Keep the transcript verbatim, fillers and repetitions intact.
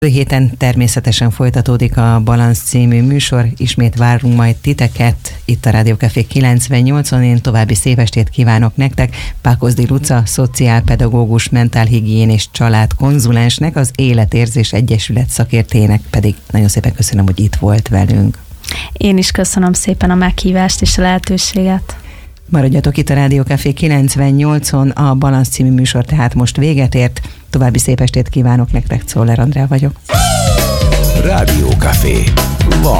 Jövő héten természetesen folytatódik a Balansz című műsor, ismét várunk majd titeket itt a Rádió Café kilencvennyolcon. Én további szép estét kívánok nektek, Pákozdi Luca, szociálpedagógus, mentálhigiénés családkonzulensnek, az Életérzés Egyesület szakértőjének pedig nagyon szépen köszönöm, hogy itt volt velünk. Én is köszönöm szépen a meghívást és a lehetőséget. Maradjatok itt a Rádió Café kilencvennyolcon, a Balansz című műsor tehát most véget ért. További szép estét kívánok nektek, Czoller Andrea vagyok. Rádió Café. Van.